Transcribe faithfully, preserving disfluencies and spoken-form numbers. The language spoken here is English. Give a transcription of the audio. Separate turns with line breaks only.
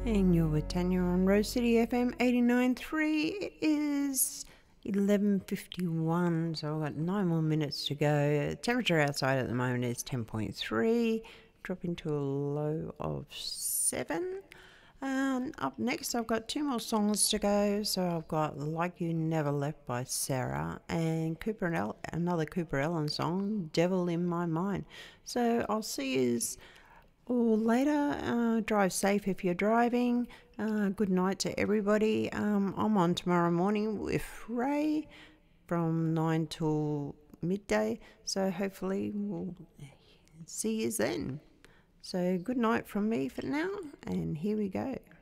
And you're with Tanya on Rose City F M eighty-nine point three. It is eleven fifty-one, so I've got nine more minutes to go. The temperature outside at the moment is ten point three, dropping to a low of seven. Um, up next, I've got two more songs to go. So I've got Like You Never Left by Sarah and Cooper and El- another Cooper Ellen song, Devil in My Mind. So I'll see you all later. Uh, drive safe if you're driving. Uh, good night to everybody. Um, I'm on tomorrow morning with Ray from nine till midday. So hopefully we'll see you then. So good night from me for now, and here we go.